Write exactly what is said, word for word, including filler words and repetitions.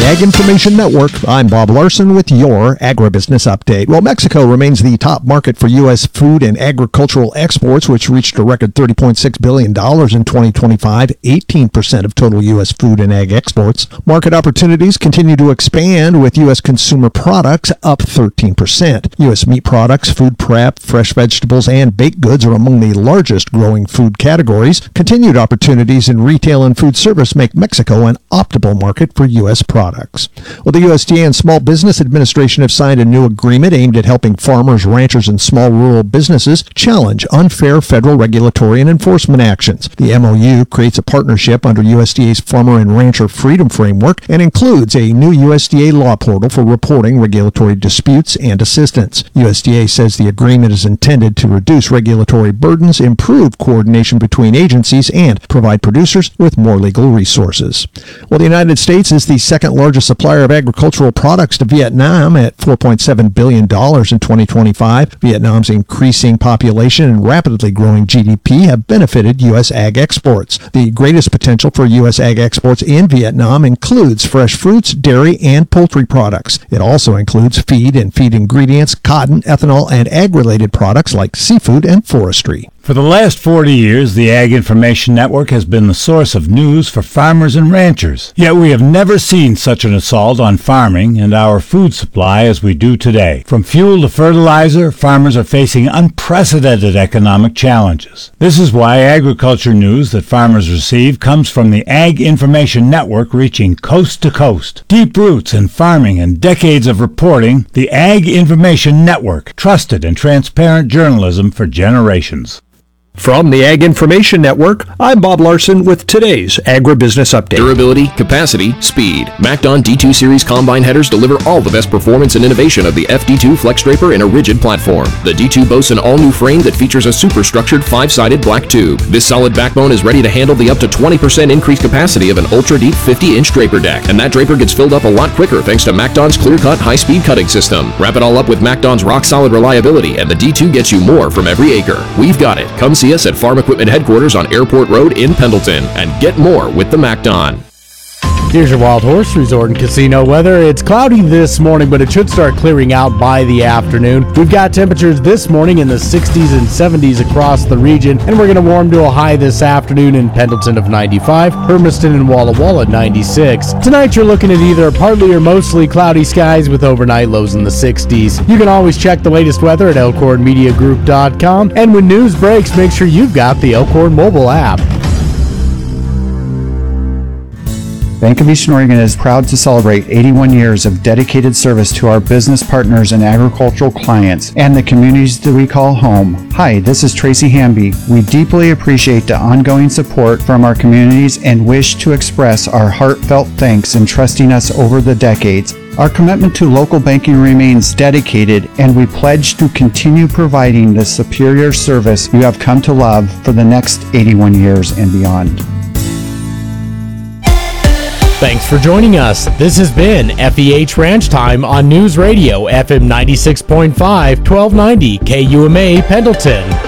Ag Information Network. I'm Bob Larson with your Agribusiness Update. Well, Mexico remains the top market for U S food and agricultural exports, which reached a record thirty point six billion dollars in twenty twenty-five, eighteen percent of total U S food and ag exports. Market opportunities continue to expand, with U S consumer products up thirteen percent. U S meat products, food prep, fresh vegetables, and baked goods are among the largest growing food categories. Continued opportunities in retail and food service make Mexico an optimal market for U S products. Well, the U S D A and Small Business Administration have signed a new agreement aimed at helping farmers, ranchers, and small rural businesses challenge unfair federal regulatory and enforcement actions. The M O U creates a partnership under U S D A's Farmer and Rancher Freedom Framework and includes a new U S D A law portal for reporting regulatory disputes and assistance. U S D A says the agreement is intended to reduce regulatory burdens, improve coordination between agencies, and provide producers with more legal resources. Well, the United States is the second largest supplier of agricultural products to Vietnam at four point seven billion dollars in twenty twenty-five. Vietnam's increasing population and rapidly growing G D P have benefited U S ag exports. The greatest potential for U S ag exports in Vietnam includes fresh fruits, dairy, and poultry products. It also includes feed and feed ingredients, cotton, ethanol, and ag-related products like seafood and forestry. For the last forty years, the Ag Information Network has been the source of news for farmers and ranchers. Yet we have never seen such an assault on farming and our food supply as we do today. From fuel to fertilizer, farmers are facing unprecedented economic challenges. This is why agriculture news that farmers receive comes from the Ag Information Network, reaching coast to coast. Deep roots in farming and decades of reporting, the Ag Information Network, trusted and transparent journalism for generations. From the Ag Information Network, I'm Bob Larson with today's Agribusiness Update. Durability, capacity, speed. MacDon D two Series combine headers deliver all the best performance and innovation of the F D two Flex Draper in a rigid platform. The D two boasts an all-new frame that features a superstructured five-sided black tube. This solid backbone is ready to handle the up to twenty percent increased capacity of an ultra-deep fifty-inch draper deck. And that draper gets filled up a lot quicker thanks to MacDon's clear-cut high-speed cutting system. Wrap it all up with MacDon's rock-solid reliability, and the D two gets you more from every acre. We've got it. Come see us at Farm Equipment Headquarters on Airport Road in Pendleton and get more with the MacDon. Here's your Wild Horse Resort and Casino weather. It's cloudy this morning, but it should start clearing out by the afternoon. We've got temperatures this morning in the sixties and seventies across the region, and we're going to warm to a high this afternoon in Pendleton of ninety-five, Hermiston and Walla Walla ninety-six. Tonight you're looking at either partly or mostly cloudy skies with overnight lows in the sixties. You can always check the latest weather at elkhorn media group dot com, and when news breaks, make sure you've got the Elkhorn mobile app. Bank of Eastern Oregon is proud to celebrate eighty-one years of dedicated service to our business partners and agricultural clients and the communities that we call home. Hi, this is Tracy Hamby. We deeply appreciate the ongoing support from our communities and wish to express our heartfelt thanks in trusting us over the decades. Our commitment to local banking remains dedicated, and we pledge to continue providing the superior service you have come to love for the next eighty-one years and beyond. Thanks for joining us. This has been F E H Ranch Time on News Radio F M ninety-six point five, twelve ninety K U M A Pendleton.